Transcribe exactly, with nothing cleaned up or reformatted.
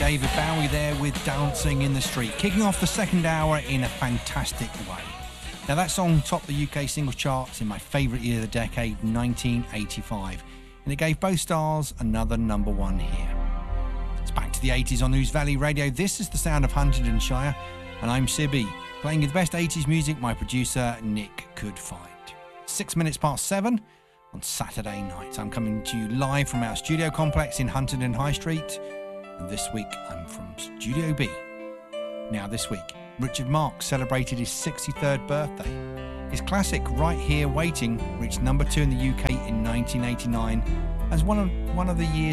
David Bowie there with Dancing in the Street, kicking off the second hour in a fantastic way. Now that song topped the U K singles charts in my favourite year of the decade, nineteen eighty-five, and it gave both stars another number one here. It's back to the eighties on News Valley Radio. This is the sound of Huntingdonshire, and I'm Sibby, playing you the best eighties music my producer Nick could find. Six minutes past seven on Saturday night. I'm coming to you live from our studio complex in Huntingdon High Street, and this week I'm from Studio B. Now this week, Richard Marx celebrated his sixty-third birthday. His classic Right Here Waiting reached number two in the U K in nineteen eighty-nine as one of, one of the year's